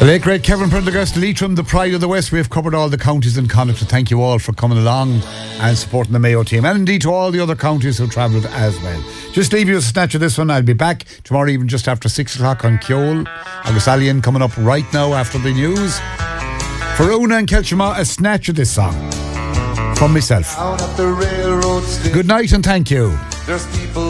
The late great Kevin Prendergast, Leitrim, the pride of the West. We have covered all the counties in Connacht, so thank you all for coming along and supporting the Mayo team, and indeed to all the other counties who travelled as well. Just leave you a snatch of this one. I'll be back tomorrow evening just after 6 o'clock on Kjol. Agus Alien coming up right now after the news. For Una and Kelchima, a snatch of this song from myself. Good night and thank you. There's people